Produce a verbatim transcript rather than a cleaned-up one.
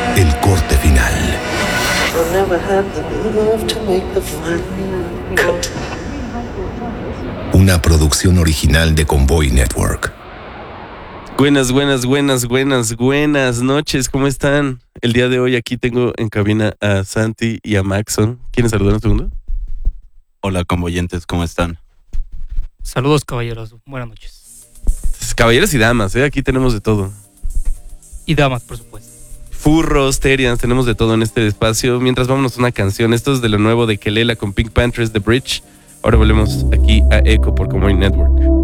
El corte final. Una producción original de Convoy Network. Buenas, buenas, buenas, buenas, buenas noches. ¿Cómo están? El día de hoy aquí tengo en cabina a Santi y a Maxon. ¿Quieren saludar un segundo? Hola, convoyentes, ¿cómo están? Saludos, caballeros. Buenas noches. Caballeros y damas, ¿eh? Aquí tenemos de todo. Y damas, por supuesto. Furros, terians, tenemos de todo en este espacio. Mientras vámonos a una canción. Esto es de lo nuevo de Kelela con Pink Panthers, The Bridge. Ahora volvemos aquí a Echo por Convoy Network.